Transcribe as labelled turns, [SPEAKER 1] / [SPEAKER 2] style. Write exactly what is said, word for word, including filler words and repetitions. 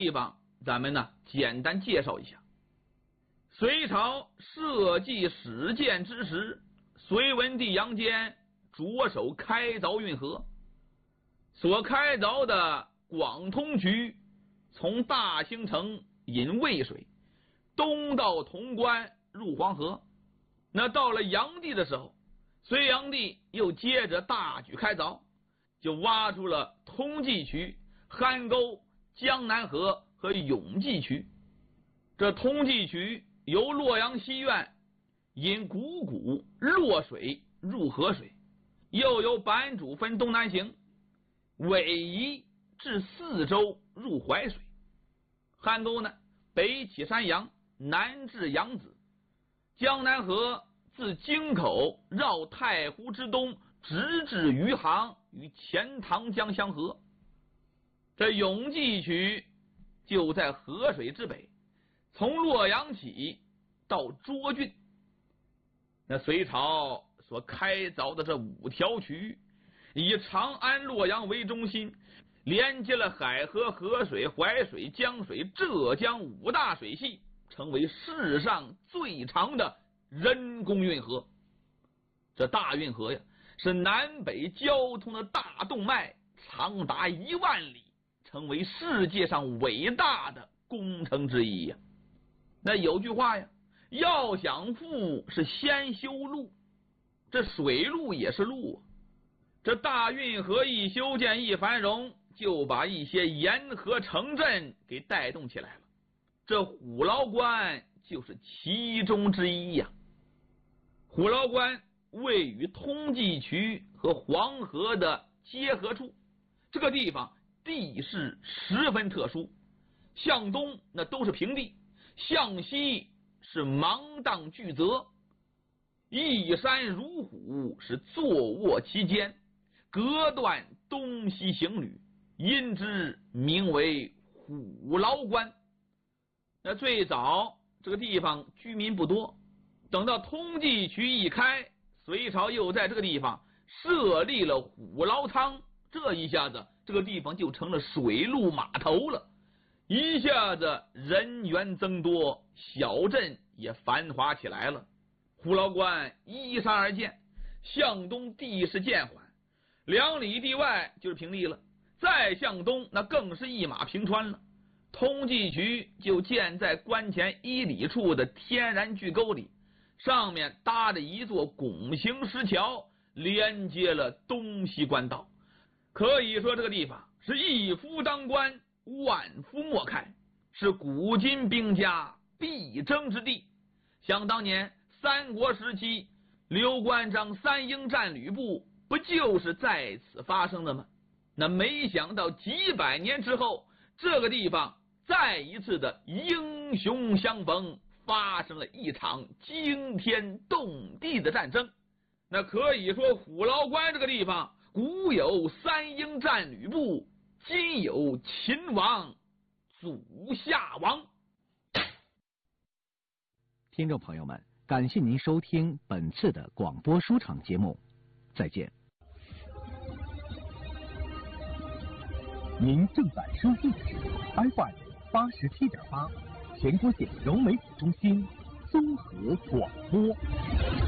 [SPEAKER 1] 地方咱们呢简单介绍一下。隋朝社稷始建之时，隋文帝杨坚着手开凿运河，所开凿的广通渠从大兴城引渭水，东到潼关入黄河。那到了炀帝的时候，隋炀帝又接着大举开凿，就挖出了通济渠、酣沟、江南河和永济渠。这通济渠由洛阳西苑引股谷洛水入河水，又由版主分东南行，尾夷至四州入淮水。酣沟呢，北起山阳，南至扬子。江南河自京口绕太湖之东，直至余杭，与钱塘江相合。这永济渠就在河水之北，从洛阳起到涿郡。那隋朝所开凿的这五条渠，以长安、洛阳为中心，连接了海河、河水、淮水、江水、浙江五大水系，成为世上最长的人工运河。这大运河呀，是南北交通的大动脉，长达一万里，成为世界上伟大的工程之一呀。那有句话呀，要想富是先修路，这水路也是路啊。这大运河一修建一繁荣，就把一些沿河城镇给带动起来了。这虎牢关就是其中之一呀。虎牢关位于通济渠和黄河的结合处，这个地方地势十分特殊，向东那都是平地，向西是芒砀巨泽，一山如虎，是坐卧其间，隔断东西行旅，因之名为虎牢关。那最早这个地方居民不多，等到通济渠一开，隋朝又在这个地方设立了虎牢仓，这一下子这个地方就成了水陆码头了，一下子人员增多，小镇也繁华起来了。虎牢关依山而建，向东地势渐缓，两里地外就是平地了，再向东那更是一马平川了。通济渠就建在关前一里处的天然巨沟里，上面搭着一座拱形石桥，连接了东西官道。可以说这个地方是一夫当关，万夫莫开，是古今兵家必争之地。想当年三国时期，刘关张三英战吕布不就是在此发生的吗？那没想到几百年之后，这个地方再一次的英雄相逢，发生了一场惊天动地的战争。那可以说虎牢关这个地方，古有三英战吕布，今有秦王祖夏王。
[SPEAKER 2] 听众朋友们，感谢您收听本次的广播书场节目，再见。您正在收听的是 F M 八十七点八，全国县融媒体中心综合广播。